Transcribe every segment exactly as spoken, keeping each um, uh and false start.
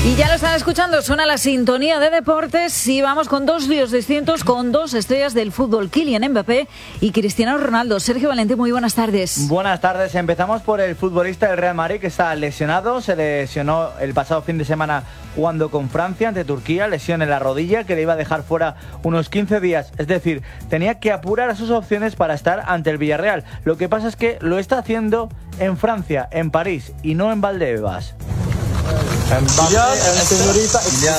Y ya lo están escuchando, suena la sintonía de deportes y vamos con dos líos distintos con dos estrellas del fútbol, Kylian Mbappé y Cristiano Ronaldo. Sergio Valente, muy buenas tardes. Buenas tardes, empezamos por el futbolista del Real Madrid que está lesionado, se lesionó el pasado fin de semana jugando con Francia ante Turquía, lesión en la rodilla que le iba a dejar fuera unos quince días, es decir, tenía que apurar a sus opciones para estar ante el Villarreal. Lo que pasa es que lo está haciendo en Francia, en París y no en Valdebebas. Pillado, señorita,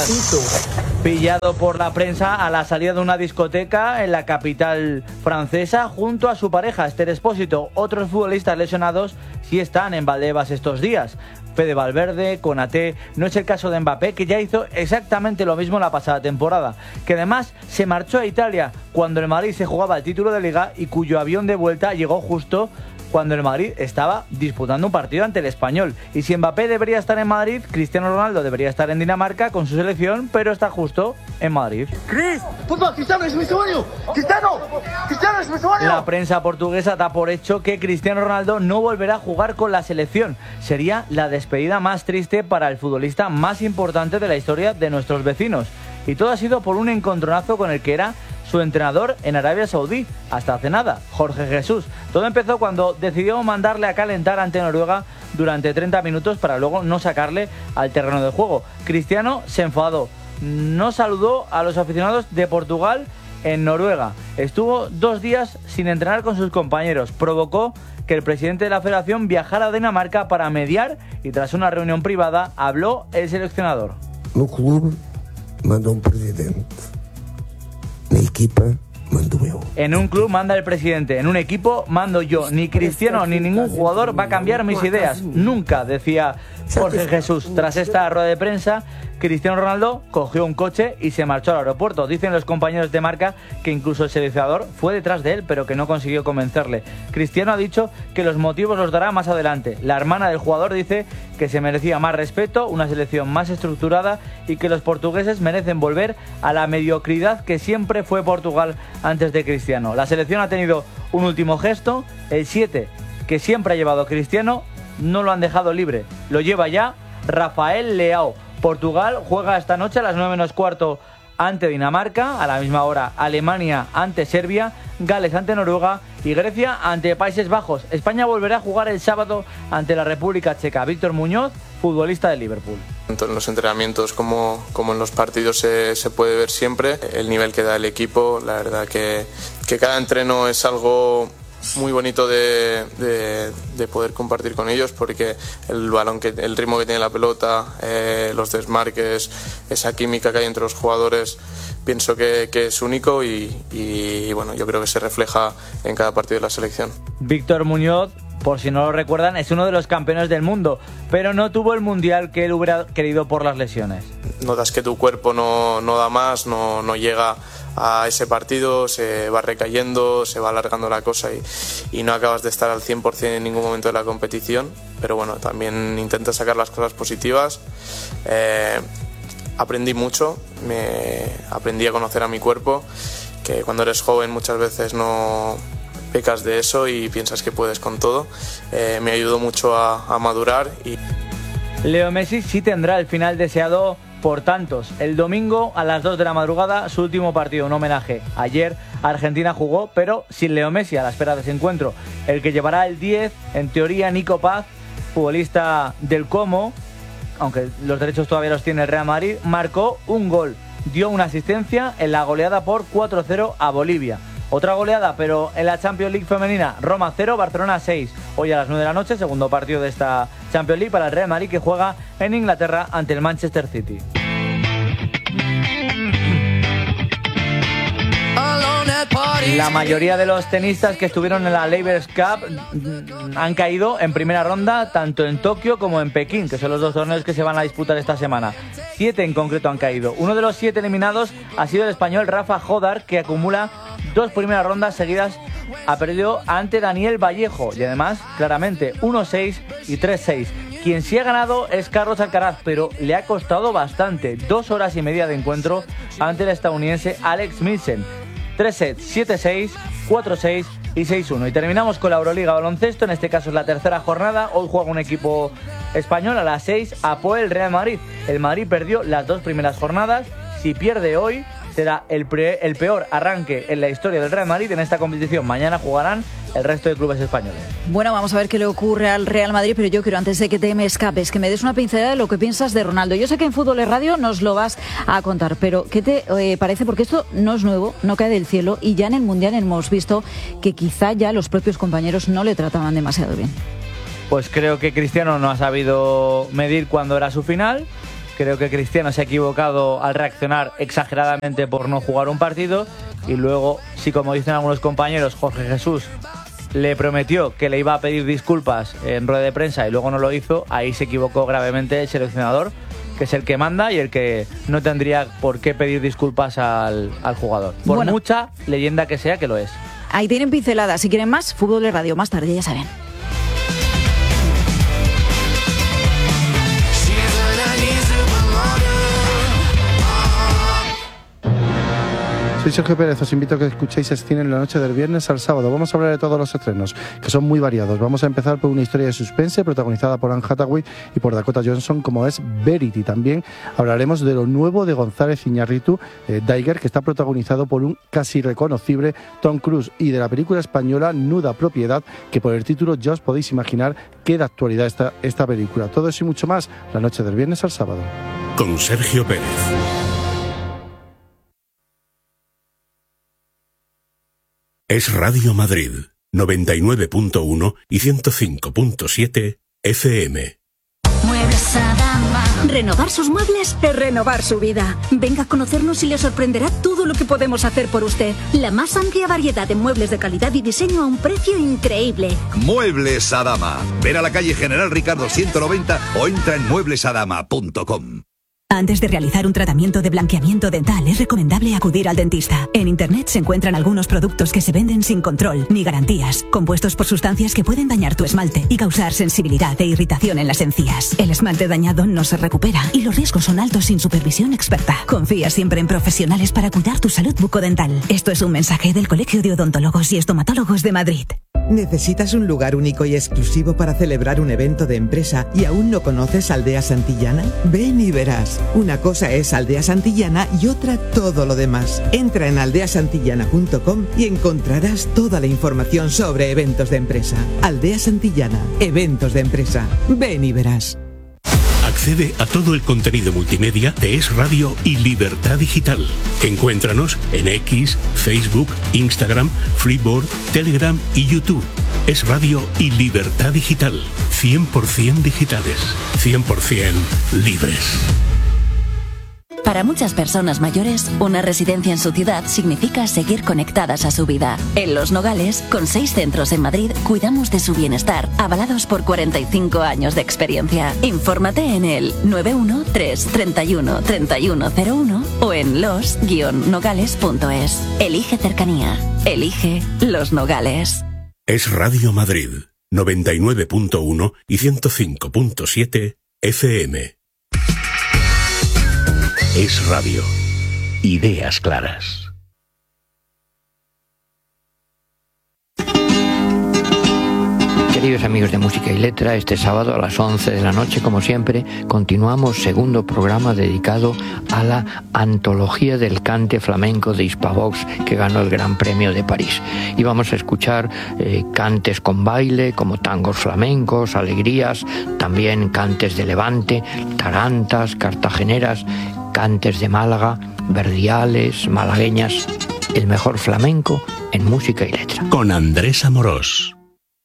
Pillado por la prensa a la salida de una discoteca en la capital francesa junto a su pareja Esther Expósito. Otros futbolistas lesionados sí están en Valdebebas estos días. Fede Valverde, Konaté, no es el caso de Mbappé, que ya hizo exactamente lo mismo la pasada temporada, que además se marchó a Italia cuando el Madrid se jugaba el título de Liga y cuyo avión de vuelta llegó justo cuando el Madrid estaba disputando un partido ante el Español. Y si Mbappé debería estar en Madrid, Cristiano Ronaldo debería estar en Dinamarca con su selección, pero está justo en Madrid. Chris, puta, Cristiano es mi sueño. Cristiano, Cristiano es mi sueño. La prensa portuguesa da por hecho que Cristiano Ronaldo no volverá a jugar con la selección. Sería la despedida más triste para el futbolista más importante de la historia de nuestros vecinos. Y todo ha sido por un encontronazo con el que era su entrenador en Arabia Saudí, hasta hace nada, Jorge Jesús. Todo empezó cuando decidió mandarle a calentar ante Noruega durante treinta minutos para luego no sacarle al terreno de juego. Cristiano se enfadó, no saludó a los aficionados de Portugal en Noruega. Estuvo dos días sin entrenar con sus compañeros. Provocó que el presidente de la federación viajara a Dinamarca para mediar y tras una reunión privada habló el seleccionador. No club mandó un presidente. El equipo mando yo. En un club manda el presidente, en un equipo mando yo. Ni Cristiano ni ningún jugador va a cambiar mis ideas. Nunca, decía Jorge Jesús. Tras esta rueda de prensa, Cristiano Ronaldo cogió un coche y se marchó al aeropuerto. Dicen los compañeros de Marca que incluso el seleccionador fue detrás de él, pero que no consiguió convencerle. Cristiano ha dicho que los motivos los dará más adelante. La hermana del jugador dice que se merecía más respeto, una selección más estructurada y que los portugueses merecen volver a la mediocridad que siempre fue Portugal antes de Cristiano. La selección ha tenido un último gesto, el siete que siempre ha llevado Cristiano, no lo han dejado libre. Lo lleva ya Rafael Leao. Portugal juega esta noche a las nueve menos cuarto ante Dinamarca, a la misma hora Alemania ante Serbia, Gales ante Noruega y Grecia ante Países Bajos. España volverá a jugar el sábado ante la República Checa. Víctor Muñoz, futbolista de Liverpool. Tanto en los entrenamientos como, como en los partidos se, se puede ver siempre el nivel que da el equipo. La verdad que, que cada entreno es algo muy bonito de, de, de poder compartir con ellos, porque el balón, que el ritmo que tiene la pelota, eh, los desmarques, esa química que hay entre los jugadores, pienso que, que es único y, y bueno, yo creo que se refleja en cada partido de la selección. Víctor Muñoz, por si no lo recuerdan, es uno de los campeones del mundo, pero no tuvo el mundial que él hubiera querido por las lesiones. Notas que tu cuerpo no, no da más, no, no llega a ese partido, se va recayendo, se va alargando la cosa y, y no acabas de estar al cien por ciento en ningún momento de la competición, pero bueno, también intentas sacar las cosas positivas. Eh, aprendí mucho, me aprendí a conocer a mi cuerpo, que cuando eres joven muchas veces no pecas de eso y piensas que puedes con todo. Eh, me ayudó mucho a, a madurar. Y Leo Messi sí tendrá el final deseado por tantos. El domingo a las dos de la madrugada, su último partido, un homenaje. Ayer Argentina jugó, pero sin Leo Messi a la espera de ese encuentro. El que llevará el diez, en teoría, Nico Paz, futbolista del Como, aunque los derechos todavía los tiene el Real Madrid, marcó un gol. Dio una asistencia en la goleada por cuatro cero a Bolivia. Otra goleada, pero en la Champions League femenina, Roma cero, Barcelona seis. Hoy a las nueve de la noche, segundo partido de esta Champions League para el Real Madrid, que juega en Inglaterra ante el Manchester City. La mayoría de los tenistas que estuvieron en la Laver Cup han caído en primera ronda, tanto en Tokio como en Pekín, que son los dos torneos que se van a disputar esta semana. Siete en concreto han caído. Uno de los siete eliminados ha sido el español Rafa Jodar, que acumula dos primeras rondas seguidas. Ha perdido ante Daniel Vallejo y además, claramente, uno seis y tres seis. Quien sí ha ganado es Carlos Alcaraz, pero le ha costado bastante. Dos horas y media de encuentro ante el estadounidense Alex Milsen. Tres sets, siete seis, cuatro seis, y seis uno. Y terminamos con la Euroliga baloncesto, en este caso es la tercera jornada. Hoy juega un equipo español a las seis, Apoel Real Madrid. El Madrid perdió las dos primeras jornadas. Si pierde hoy, será el, pre, el peor arranque en la historia del Real Madrid en esta competición. Mañana jugarán el resto de clubes españoles. Bueno, vamos a ver qué le ocurre al Real Madrid, pero yo quiero, antes de que te me escapes, que me des una pincelada de lo que piensas de Ronaldo. Yo sé que en Fútbol es Radio nos lo vas a contar, pero ¿qué te eh, parece? Porque esto no es nuevo, no cae del cielo, y ya en el Mundial hemos visto que quizá ya los propios compañeros no le trataban demasiado bien. Pues creo que Cristiano no ha sabido medir cuándo era su final. Creo que Cristiano se ha equivocado al reaccionar exageradamente por no jugar un partido. Y luego, si como dicen algunos compañeros, Jorge Jesús le prometió que le iba a pedir disculpas en rueda de prensa y luego no lo hizo, ahí se equivocó gravemente el seleccionador, que es el que manda y el que no tendría por qué pedir disculpas al, al jugador. Por bueno, mucha leyenda que sea, que lo es. Ahí tienen pinceladas. Si quieren más, Fútbol de Radio más tarde, ya saben. Soy Sergio Pérez, os invito a que escuchéis Cine en la noche del viernes al sábado. Vamos a hablar de todos los estrenos, que son muy variados. Vamos a empezar por una historia de suspense protagonizada por Anne Hathaway y por Dakota Johnson, como es Verity. También hablaremos de lo nuevo de González Iñárritu, eh, Daiger, que está protagonizado por un casi reconocible Tom Cruise, y de la película española Nuda Propiedad, que por el título ya os podéis imaginar qué de actualidad está esta película. Todo eso y mucho más, la noche del viernes al sábado. Con Sergio Pérez. Es Radio Madrid, noventa y nueve punto uno y ciento cinco punto siete F M. Muebles Adama. Renovar sus muebles es renovar su vida. Venga a conocernos y le sorprenderá todo lo que podemos hacer por usted. La más amplia variedad de muebles de calidad y diseño a un precio increíble. Muebles Adama. Ven a la calle General Ricardo ciento noventa o entra en muebles adama punto com. Antes de realizar un tratamiento de blanqueamiento dental es recomendable acudir al dentista. En Internet se encuentran algunos productos que se venden sin control ni garantías, compuestos por sustancias que pueden dañar tu esmalte y causar sensibilidad e irritación en las encías. El esmalte dañado no se recupera y los riesgos son altos sin supervisión experta. Confía siempre en profesionales para cuidar tu salud bucodental. Esto es un mensaje del Colegio de Odontólogos y Estomatólogos de Madrid. ¿Necesitas un lugar único y exclusivo para celebrar un evento de empresa y aún no conoces Aldea Santillana? Ven y verás. Una cosa es Aldea Santillana y otra todo lo demás. Entra en aldea santillana punto com y encontrarás toda la información sobre eventos de empresa. Aldea Santillana, eventos de empresa. Ven y verás. Accede a todo el contenido multimedia de Es Radio y Libertad Digital. Encuéntranos en X, Facebook, Instagram, Freeboard, Telegram y YouTube. Es Radio y Libertad Digital. cien por ciento digitales, cien por ciento libres. Para muchas personas mayores, una residencia en su ciudad significa seguir conectadas a su vida. En Los Nogales, con seis centros en Madrid, cuidamos de su bienestar, avalados por cuarenta y cinco años de experiencia. Infórmate en el nueve uno tres, treinta y uno, treinta y uno cero uno o en los guion nogales punto es. Elige cercanía. Elige Los Nogales. Es Radio Madrid, noventa y nueve punto uno y ciento cinco punto siete F M. Es Radio. Ideas claras. Queridos amigos de Música y Letra, este sábado a las once de la noche, como siempre, continuamos segundo programa dedicado a la antología del cante flamenco de Hispavox, que ganó el Gran Premio de París. Y vamos a escuchar eh, cantes con baile, como tangos flamencos, alegrías, también cantes de Levante, tarantas, cartageneras, cantes de Málaga, verdiales, malagueñas. El mejor flamenco en Música y Letra. Con Andrés Amorós.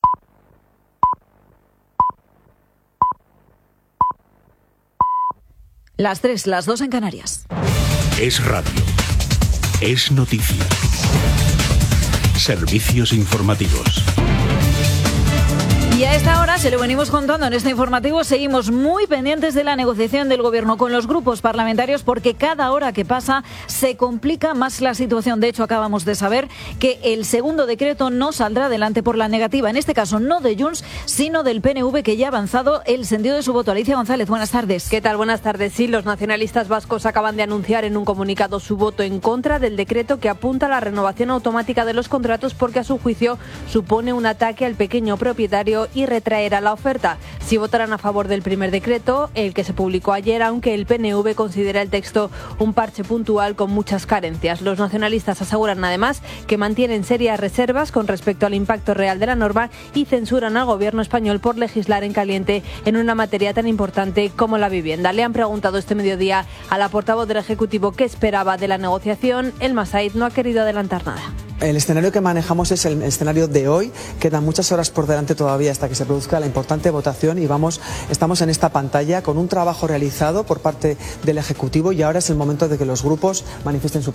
Las tres, las dos en Canarias. Es radio. Es noticia. Servicios informativos. Y a esta hora, se lo venimos contando en este informativo, seguimos muy pendientes de la negociación del Gobierno con los grupos parlamentarios porque cada hora que pasa se complica más la situación. De hecho, acabamos de saber que el segundo decreto no saldrá adelante por la negativa, en este caso no de Junts, sino del P N V, que ya ha avanzado el sentido de su voto. Alicia González, buenas tardes. ¿Qué tal? Buenas tardes. Sí, los nacionalistas vascos acaban de anunciar en un comunicado su voto en contra del decreto que apunta a la renovación automática de los contratos porque a su juicio supone un ataque al pequeño propietario y retraerá la oferta. Si votarán a favor del primer decreto, el que se publicó ayer, aunque el P N V considera el texto un parche puntual con muchas carencias. Los nacionalistas aseguran además que mantienen serias reservas con respecto al impacto real de la norma y censuran al gobierno español por legislar en caliente en una materia tan importante como la vivienda. Le han preguntado este mediodía a la portavoz del Ejecutivo qué esperaba de la negociación. El Massaid no ha querido adelantar nada. El escenario que manejamos es el escenario de hoy. Quedan muchas horas por delante todavía hasta que se produzca la importante votación y vamos, estamos en esta pantalla con un trabajo realizado por parte del Ejecutivo y ahora es el momento de que los grupos manifiesten su